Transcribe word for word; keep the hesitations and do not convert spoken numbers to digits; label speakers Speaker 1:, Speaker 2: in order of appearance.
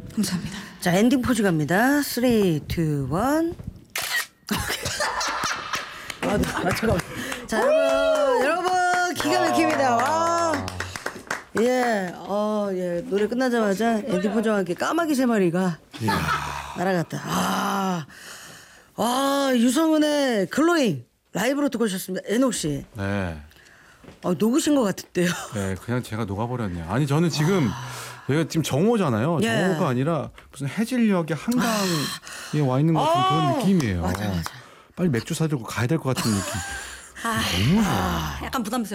Speaker 1: 감사합니다.
Speaker 2: 자, 엔딩 포즈 갑니다. 삼, 이, 일. 아, 아, 잠깐만. 자, 여러분, 여러분, 기가 막힙니다. 와. 예, 어, 예, 노래 끝나자마자 엔딩 포즈와 함께 까마귀 세 마리가 날아갔다. 아, 아, 유성은의 글로잉 라이브로 듣고 오셨습니다. 애녹 씨.
Speaker 3: 네.
Speaker 2: 어, 녹으신 것 같은데요.
Speaker 3: 네, 그냥 제가 녹아버렸네요. 아니 저는 지금 여기가 지금 정오잖아요.
Speaker 2: 예.
Speaker 3: 정오가 아니라 무슨 해질녘의 한강에 와 있는 것 같은
Speaker 2: 아.
Speaker 3: 그런 느낌이에요.
Speaker 2: 맞아, 맞아.
Speaker 3: 빨리 맥주 사들고 가야 될 것 같은 느낌. 너무 좋아.
Speaker 1: 약간 부담스러워.